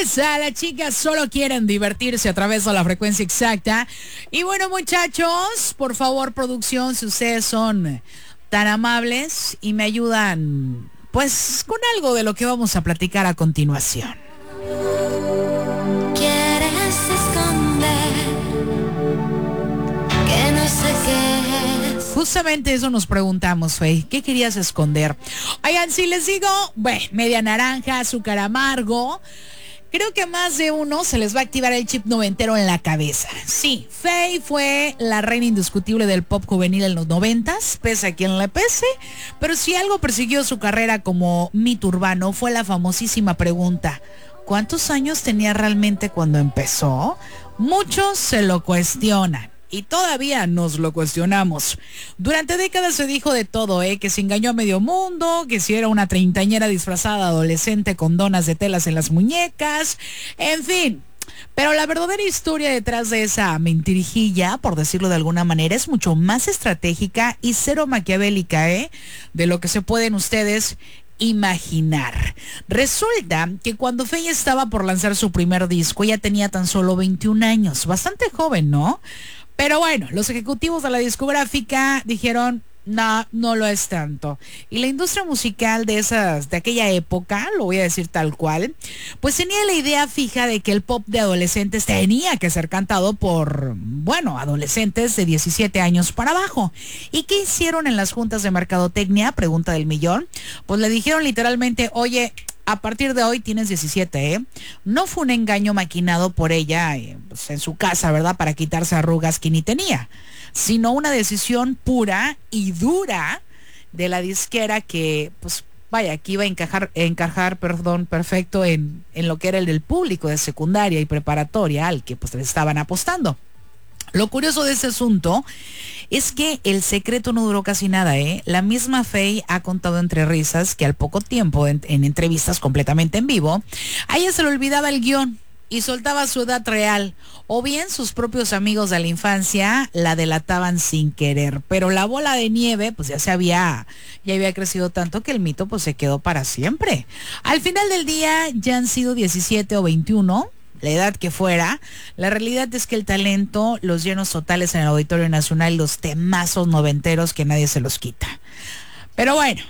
Isa, las chicas solo quieren divertirse a través de la frecuencia exacta. Y bueno, muchachos, por favor, producción, si ustedes son tan amables y me ayudan, pues, con algo de lo que vamos a platicar a continuación. Quieres esconder que no sé qué es. Justamente eso nos preguntamos, Fey. ¿Qué querías esconder? Oigan, si les digo, bueno, media naranja, azúcar amargo, creo que a más de uno se les va a activar el chip noventero en la cabeza. Sí, Fey fue la reina indiscutible del pop juvenil en los 90s, pese a quien le pese, pero si algo persiguió su carrera como mito urbano fue la famosísima pregunta: ¿cuántos años tenía realmente cuando empezó? Muchos se lo cuestionan. Y todavía nos lo cuestionamos. Durante décadas se dijo de todo, que se engañó a medio mundo, que si era una treintañera disfrazada de adolescente con donas de telas en las muñecas, en fin. Pero la verdadera historia detrás de esa mentirijilla, por decirlo de alguna manera, es mucho más estratégica y cero maquiavélica, de lo que se pueden ustedes imaginar. Resulta que cuando Fey estaba por lanzar su primer disco, ella tenía tan solo 21 años, bastante joven, ¿no? Pero bueno, los ejecutivos de la discográfica dijeron: no, no lo es tanto. Y la industria musical de aquella época, lo voy a decir tal cual, pues tenía la idea fija de que el pop de adolescentes tenía que ser cantado por, bueno, adolescentes de 17 años para abajo. ¿Y qué hicieron en las juntas de mercadotecnia? Pregunta del millón. Pues le dijeron literalmente: oye, a partir de hoy tienes 17, No fue un engaño maquinado por ella, pues en su casa, ¿verdad? Para quitarse arrugas que ni tenía, sino una decisión pura y dura de la disquera que, pues, vaya, que iba a encajar, perfecto en lo que era el del público de secundaria y preparatoria al que pues le estaban apostando. Lo curioso de ese asunto es que el secreto no duró casi nada, La misma Fey ha contado entre risas que al poco tiempo, en entrevistas completamente en vivo, a ella se le olvidaba el guión y soltaba su edad real, o bien sus propios amigos de la infancia la delataban sin querer, pero la bola de nieve pues ya había crecido tanto que el mito pues se quedó para siempre. Al final del día ya han sido 17 o 21, la edad que fuera, la realidad es que el talento, los llenos totales en el Auditorio Nacional, los temazos noventeros que nadie se los quita. Pero bueno,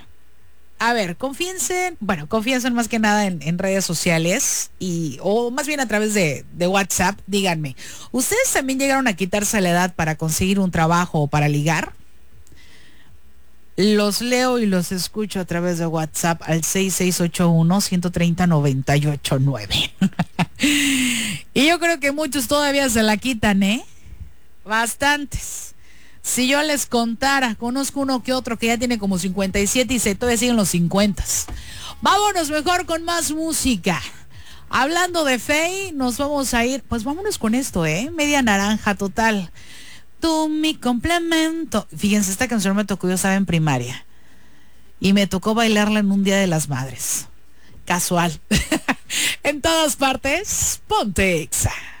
a ver, confíense más que nada en redes sociales o más bien a través de WhatsApp. Díganme, ¿ustedes también llegaron a quitarse la edad para conseguir un trabajo o para ligar? Los leo y los escucho a través de WhatsApp al 6681-130-989. Y yo creo que muchos todavía se la quitan, Bastantes. Si yo les contara, conozco uno que otro que ya tiene como 57 y todavía siguen los 50. Vámonos mejor con más música. Hablando de Fey, nos vamos a ir, pues vámonos con esto, media naranja total. Tú mi complemento. Fíjense, esta canción me tocó, yo estaba en primaria. Y me tocó bailarla en un Día de las Madres. Casual. En todas partes, ponte Exa.